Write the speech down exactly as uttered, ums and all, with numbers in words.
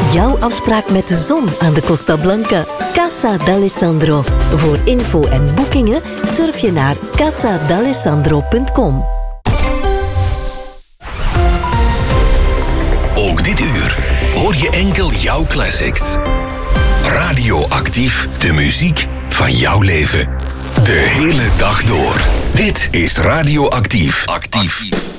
jouw afspraak met de zon aan de Costa Blanca. Casa d'Alessandro. Voor info en boekingen surf je naar casa d'alessandro punt com. Ook dit uur hoor je enkel jouw classics. Radioactief, de muziek van jouw leven. De hele dag door. Dit is Radioactief. Actief.